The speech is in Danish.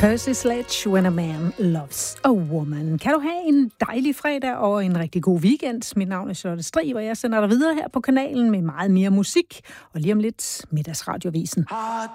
Percy Sledge, When a Man Loves a Woman. Kan du have en dejlig fredag og en rigtig god weekend? Mit navn er Charlotte Strig, og jeg sender dig videre her på kanalen med meget mere musik. Og lige om lidt middagsradiovisen.